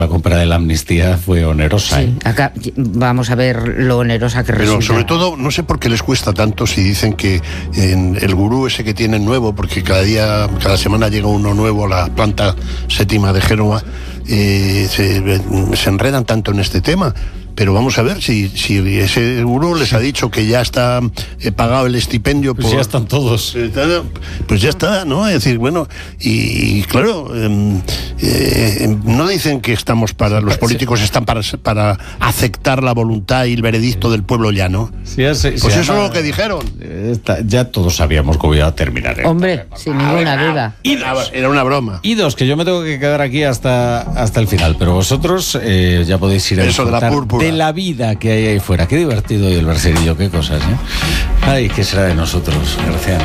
La compra de la amnistía fue onerosa. Sí, acá vamos a ver lo onerosa que resulta. Pero sobre todo, no sé por qué les cuesta tanto si dicen que en el gurú ese que tienen nuevo, porque cada semana llega uno nuevo a la planta séptima de Génova, se enredan tanto en este tema. Pero vamos a ver si ese gurú les ha dicho que ya está pagado el estipendio. Pues ya están todos. Pues ya está, ¿no? Es decir, bueno, y claro, no dicen que estamos los políticos están para aceptar la voluntad y el veredicto del pueblo llano. Pues eso es lo que dijeron. Ya todos sabíamos cómo iba a terminar. Hombre, sin ninguna duda. Era una broma. Y dos, que yo me tengo que quedar aquí hasta el final, pero vosotros ya podéis ir a eso de la púrpura. De la vida que hay ahí fuera. Qué divertido y el Bercerillo, qué cosas, ¿eh? Ay, ¿qué será de nosotros, García?